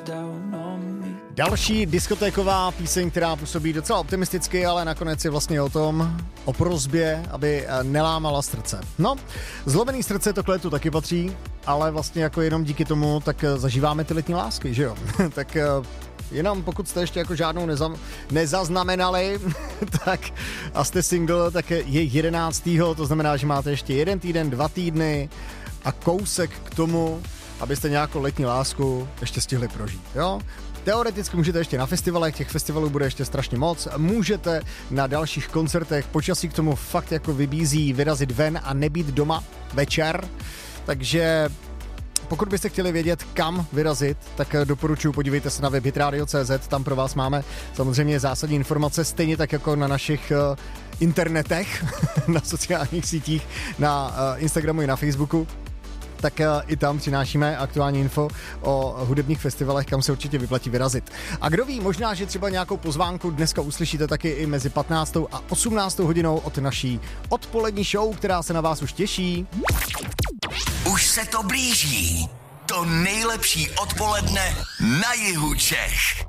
Další diskotéková píseň, která působí docela optimisticky, ale nakonec je vlastně o prosbě, aby nelámala srdce. No, zlomený srdce to k létu taky patří, ale vlastně jako jenom díky tomu tak zažíváme ty letní lásky, že jo? Tak jenom pokud jste ještě jako žádnou nezaznamenali, tak a jste single, tak je 11. To znamená, že máte ještě 1 týden, 2 týdny a kousek k tomu, abyste nějakou letní lásku ještě stihli prožít, jo? Teoreticky můžete ještě na festivalech, těch festivalů bude ještě strašně moc. Můžete na dalších koncertech, počasí k tomu fakt jako vybízí vyrazit ven a nebýt doma večer. Takže pokud byste chtěli vědět, kam vyrazit, tak doporučuji, podívejte se na web hitradio.cz, tam pro vás máme samozřejmě zásadní informace, stejně tak jako na našich internetech, na sociálních sítích, na Instagramu i na Facebooku. Tak i tam přinášíme aktuální info o hudebních festivalech, kam se určitě vyplatí vyrazit. A kdo ví, možná, že třeba nějakou pozvánku dneska uslyšíte taky i mezi 15. a 18. hodinou od naší odpolední show, která se na vás už těší. Už se to blíží. To nejlepší odpoledne na jihu Čech.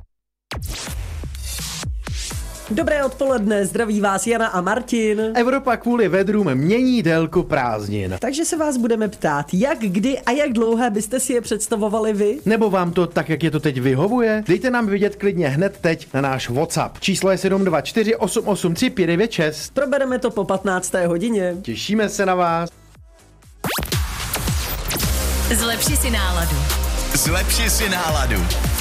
Dobré odpoledne, zdraví vás Jana a Martin. Evropa kvůli vedrům mění délku prázdnin. Takže se vás budeme ptát, jak, kdy a jak dlouhé byste si je představovali vy? Nebo vám to tak, jak je to teď vyhovuje? Dejte nám vědět klidně hned teď na náš WhatsApp. Číslo je 724 883 596. Probereme to po 15. hodině. Těšíme se na vás. Zlepši si náladu. Zlepši si náladu.